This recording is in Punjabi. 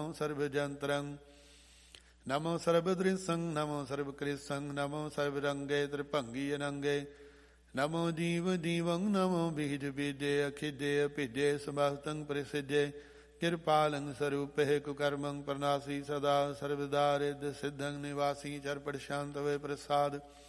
ਸਰਬਜੰਤਰੰ ਨਮੋ ਸਰਬਦ੍ਰਿਸੰ ਨਮੋ ਸਰਬਕ੍ਰਿਸੰ ਨਮੋ ਸਰਬਰੰਗੇ ਤ੍ਰਿਭੰਗੀ ਅਨੰਗੇ ਨਮੋ ਜੀਵ ਜੀਵੰ ਨਮੋ ਬੀਜ ਬੀਜੇ ਅਖਿਜੇ ਅਭਿਜੇ ਸਮਸਤੰ ਪ੍ਰਸਿਜੇ ਕਿਰਪਾਲੰ ਸਰੂਪੇ ਕੁਕਰਮੰ ਪ੍ਰਨਾਸੀ ਸਦਾ ਸਰਬਦਾ ਰਿੱਧ ਸਿੱਧੰ ਨਿਵਾਸੀ ਚਰਪਟ ਸ਼ਾਂਤ ਵੇ ਪ੍ਰਸਾਦ